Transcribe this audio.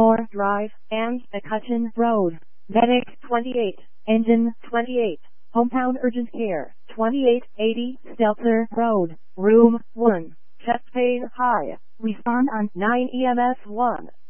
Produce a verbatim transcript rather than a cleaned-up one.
four Drive, and McCutcheon Road. Medic twenty-eight, Engine twenty-eight, Hometown Urgent Care, twenty-eight eighty Stelzer Road, Room one, chest pain high. Respond on nine E M S one.